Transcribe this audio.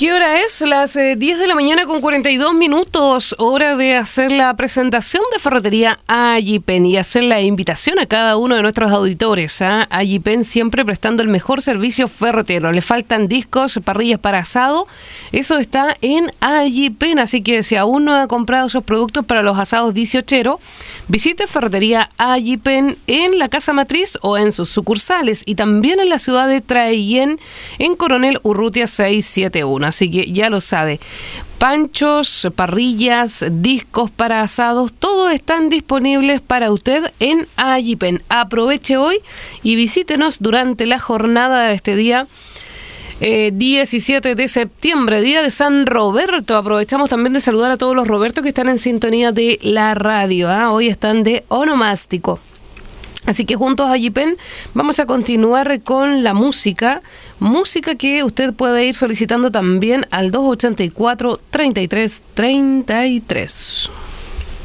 ¿Qué hora es? Las 10 de la mañana con 42 minutos. Hora de hacer la presentación de Ferretería Allipen y hacer la invitación a cada uno de nuestros auditores. Allipen siempre prestando el mejor servicio ferretero. Le faltan discos, parrillas para asado. Eso está en Allipen. Así que si aún no ha comprado esos productos para los asados 18, visite Ferretería Allipen en la Casa Matriz o en sus sucursales. Y también en la ciudad de Traillén, en Coronel Urrutia 671. Así que ya lo sabe, panchos, parrillas, discos para asados, todos están disponibles para usted en Allipen. Aproveche hoy y visítenos durante la jornada de este día 17 de septiembre, día de San Roberto. Aprovechamos también de saludar a todos los Robertos que están en sintonía de la radio. Hoy están de onomástico. Así que juntos a Allipen vamos a continuar con la música que usted puede ir solicitando también al 284-3333.